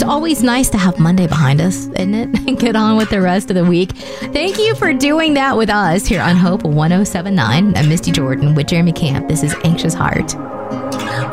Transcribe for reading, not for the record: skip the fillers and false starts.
always nice to have Monday behind us, isn't it? And get on with the rest of the week. Thank you for doing that with us here on Hope 107.9. I'm Misty Jordan with Jeremy Camp. This is Anxious Heart.